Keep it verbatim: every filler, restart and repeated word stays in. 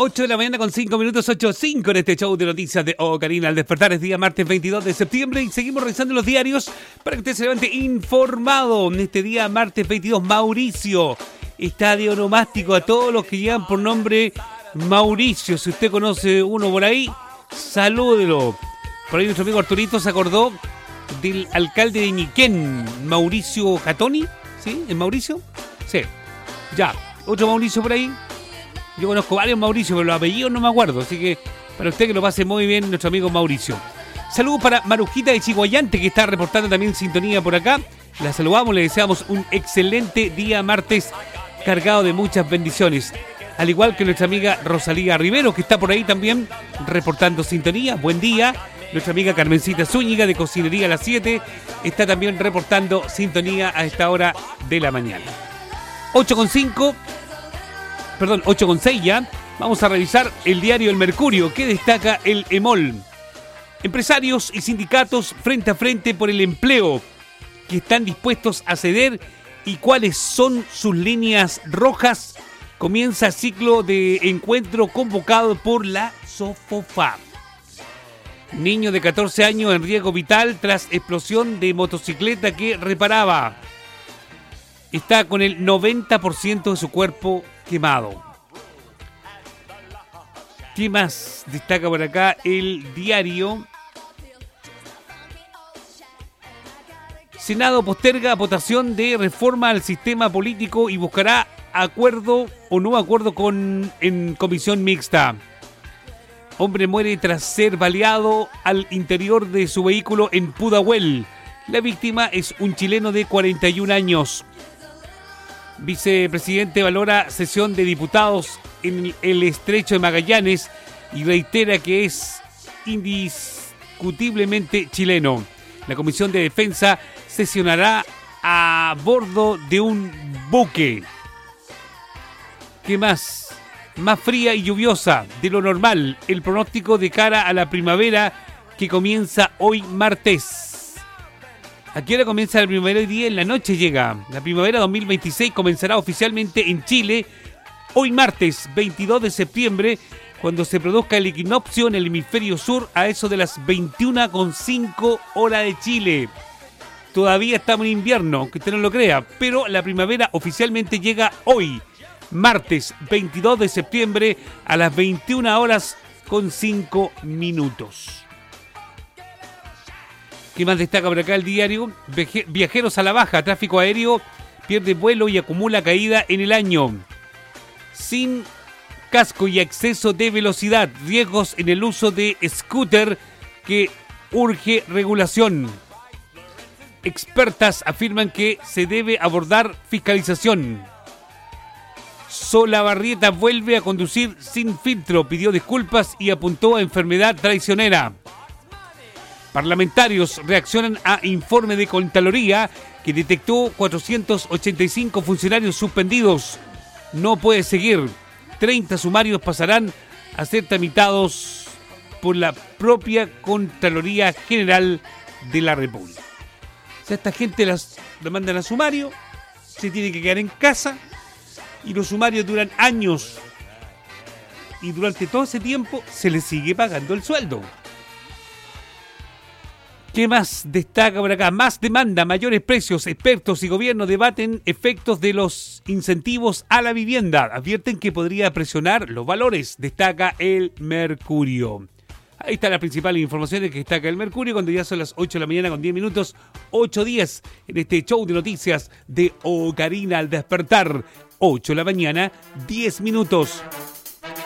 ocho de la mañana con cinco minutos, ocho cinco en este show de noticias de Ocarina al despertar. Es día martes veintidós de septiembre y seguimos revisando los diarios para que usted se levante informado. En este día martes veintidós, Mauricio, estadio onomástico a todos los que llevan por nombre Mauricio. Si usted conoce uno por ahí, salúdelo. Por ahí nuestro amigo Arturito se acordó del alcalde de Ñiquén, Mauricio Catoni. ¿Sí? ¿Es Mauricio? Sí. Ya, otro Mauricio por ahí. Yo conozco varios Mauricio, pero los apellidos no me acuerdo. Así que para usted que lo pase muy bien, nuestro amigo Mauricio. Saludos para Marujita de Chihuayante, que está reportando también sintonía por acá. La saludamos, le deseamos un excelente día martes cargado de muchas bendiciones. Al igual que nuestra amiga Rosalía Rivero, que está por ahí también reportando sintonía. Buen día. Nuestra amiga Carmencita Zúñiga de Cocinería a las siete está también reportando sintonía a esta hora de la mañana. ocho con cinco, perdón, ocho con seis ya. Vamos a revisar el diario El Mercurio, que destaca el EMOL. Empresarios y sindicatos frente a frente por el empleo, que están dispuestos a ceder y cuáles son sus líneas rojas. Comienza ciclo de encuentro convocado por la SOFOFA. Niño de catorce años en riesgo vital tras explosión de motocicleta que reparaba. Está con el noventa por ciento de su cuerpo quemado. ¿Qué más destaca por acá el diario? Senado posterga votación de reforma al sistema político y buscará acuerdo o no acuerdo con en comisión mixta. Hombre muere tras ser baleado al interior de su vehículo en Pudahuel. La víctima es un chileno de cuarenta y un años. Vicepresidente valora sesión de diputados en el Estrecho de Magallanes y reitera que es indiscutiblemente chileno. La Comisión de Defensa sesionará a bordo de un buque. ¿Qué más? Más fría y lluviosa de lo normal. El pronóstico de cara a la primavera que comienza hoy martes. ¿A qué hora comienza la primavera hoy día? En la noche llega. La primavera dos mil veintiséis comenzará oficialmente en Chile hoy martes veintidós de septiembre, cuando se produzca el equinoccio en el hemisferio sur a eso de las veintiuna con cinco hora de Chile. Todavía estamos en invierno, aunque usted no lo crea, pero la primavera oficialmente llega hoy, martes veintidós de septiembre a las veintiuna horas con cinco minutos. ¿Qué más destaca por acá el diario? Viajeros a la baja, tráfico aéreo pierde vuelo y acumula caída en el año. Sin casco y exceso de velocidad, riesgos en el uso de scooter que urge regulación. Expertas afirman que se debe abordar fiscalización. Solabarrieta vuelve a conducir sin filtro, pidió disculpas y apuntó a enfermedad traicionera. Parlamentarios reaccionan a informe de Contraloría que detectó cuatrocientos ochenta y cinco funcionarios suspendidos. No puede seguir. treinta sumarios pasarán a ser tramitados por la propia Contraloría General de la República. O sea, esta gente las, la mandan a sumario, se tiene que quedar en casa y los sumarios duran años. Y durante todo ese tiempo se les sigue pagando el sueldo. ¿Qué más destaca por acá? Más demanda, mayores precios. Expertos y gobierno debaten efectos de los incentivos a la vivienda. Advierten que podría presionar los valores, destaca el Mercurio. Ahí están las principales informaciones que destaca el Mercurio cuando ya son las ocho de la mañana con diez minutos, ocho diez en este show de noticias de Ocarina al despertar. ocho de la mañana, diez minutos.